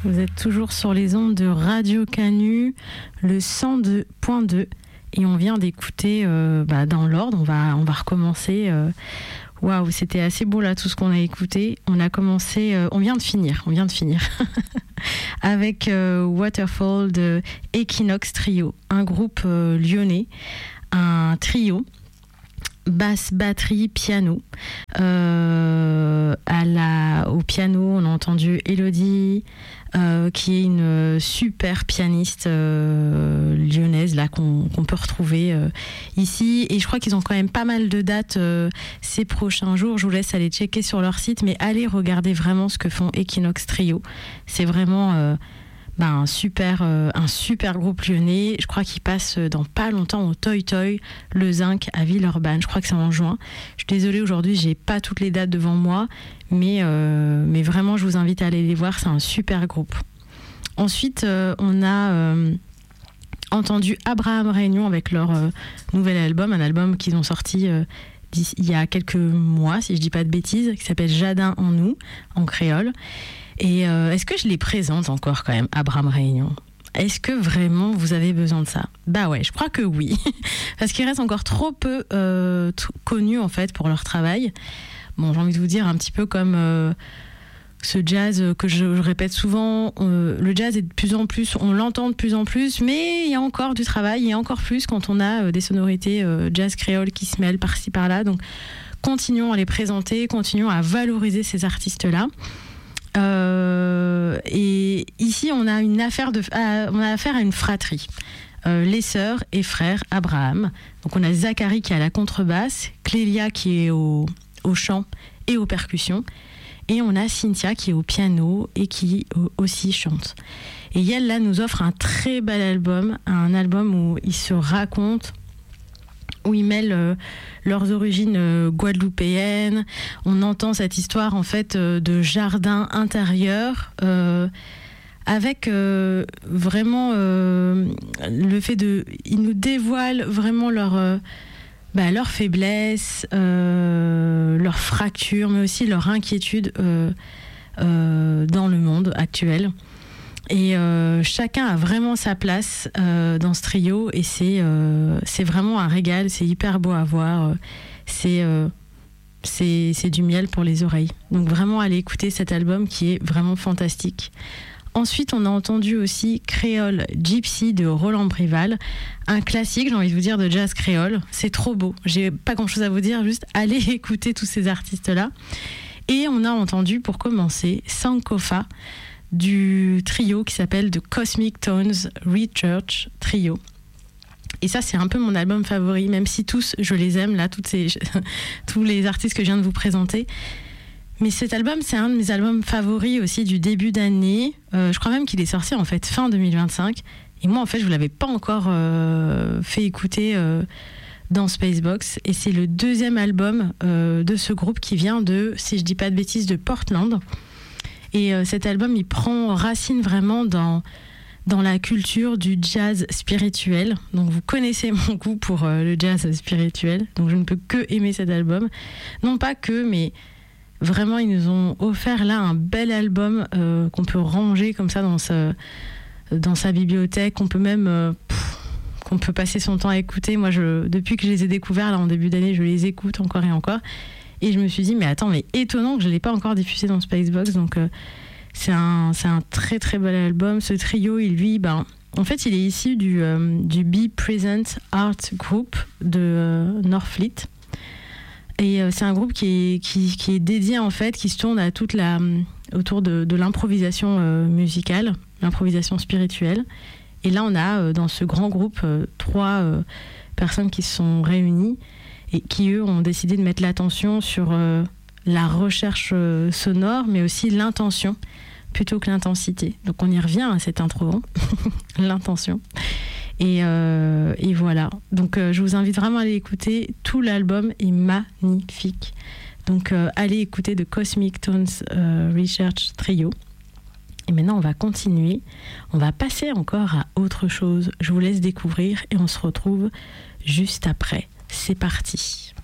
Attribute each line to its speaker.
Speaker 1: Vous êtes toujours sur les ondes de Radio Canu, le 102.2. Et on vient d'écouter dans l'ordre. On va recommencer. Waouh, c'était assez beau là tout ce qu'on a écouté. On a commencé, on vient de finir avec Waterfall de Equinox Trio, un groupe lyonnais, un trio. Basse, batterie, piano. Au piano, on a entendu Elodie, qui est une super pianiste lyonnaise là qu'on peut retrouver ici. Et je crois qu'ils ont quand même pas mal de dates ces prochains jours. Je vous laisse aller checker sur leur site, mais allez regarder vraiment ce que font Equinox Trio. C'est vraiment un super groupe lyonnais. Je crois qu'il passe dans pas longtemps au Toy Toy, le Zinc à Villeurbanne. Je crois que c'est en juin. Je suis désolée, aujourd'hui j'ai pas toutes les dates devant moi, mais vraiment je vous invite à aller les voir. C'est un super groupe. Ensuite on a entendu Abraham Réunion avec leur nouvel album, un album qu'ils ont sorti il y a quelques mois, si je dis pas de bêtises, qui s'appelle Jadin en nous, en créole. Et est-ce que je les présente encore quand même, Abraham Réunion ? Est-ce que vraiment vous avez besoin de ça ? Bah ouais, je crois que oui. Parce qu'ils restent encore trop peu connus en fait pour leur travail. Bon, j'ai envie de vous dire un petit peu comme ce jazz que je répète souvent. Le jazz est de plus en plus, on l'entend de plus en plus, mais il y a encore du travail, et encore plus quand on a des sonorités jazz créole qui se mêlent par-ci par-là. Donc continuons à les présenter, continuons à valoriser ces artistes-là. Et ici on a affaire à une fratrie, les sœurs et frères Abraham. Donc on a Zachary qui est à la contrebasse, Clélia qui est au chant et aux percussions, et on a Cynthia qui est au piano et qui aussi chante. Et elle là nous offre un très bel album, un album où ils se racontent, où ils mêlent leurs origines guadeloupéennes. On entend cette histoire en fait de jardin intérieur avec vraiment le fait ils nous dévoilent vraiment leur faiblesse, leur fracture, mais aussi leur inquiétude dans le monde actuel. Et chacun a vraiment sa place dans ce trio, et c'est vraiment un régal, c'est hyper beau à voir, c'est du miel pour les oreilles. Donc vraiment allez écouter cet album qui est vraiment fantastique. Ensuite on a entendu aussi Créole Gypsy de Roland Brival, un classique, j'ai envie de vous dire, de jazz créole. C'est trop beau, j'ai pas grand chose à vous dire, juste allez écouter tous ces artistes là. Et on a entendu pour commencer Sankofa du trio qui s'appelle The Cosmic Tones Research Trio. Et ça, c'est un peu mon album favori, même si tous, je les aime, là, tous les artistes que je viens de vous présenter. Mais cet album, c'est un de mes albums favoris aussi du début d'année. Je crois même qu'il est sorti, en fait, fin 2025. Et moi, en fait, je ne vous l'avais pas encore fait écouter dans Spacebox. Et c'est le deuxième album de ce groupe qui vient de, si je ne dis pas de bêtises, de Portland. Et cet album, il prend racine vraiment dans la culture du jazz spirituel. Donc vous connaissez mon goût pour le jazz spirituel. Donc je ne peux que aimer cet album. Non pas que, mais vraiment, ils nous ont offert là un bel album qu'on peut ranger comme ça dans sa bibliothèque. Qu'on peut même... qu'on peut passer son temps à écouter. Moi, depuis que je les ai découverts là, en début d'année, je les écoute encore et encore. Et je me suis dit, mais attends, mais étonnant que je ne l'ai pas encore diffusé dans Spacebox. Donc, c'est un très très bel album. Ce trio, en fait, il est issu du Be Present Art Group de Northfleet. Et c'est un groupe qui est dédié, en fait, qui se tourne à autour de l'improvisation musicale, l'improvisation spirituelle. Et là, on a dans ce grand groupe 3 personnes qui se sont réunies et qui, eux, ont décidé de mettre l'attention sur la recherche sonore, mais aussi l'intention, plutôt que l'intensité. Donc on y revient à cette intro, l'intention. Et voilà. Donc je vous invite vraiment à aller écouter. Tout l'album est magnifique. Donc allez écouter The Cosmic Tones Research Trio. Et maintenant on va continuer. On va passer encore à autre chose. Je vous laisse découvrir et on se retrouve juste après. C'est parti.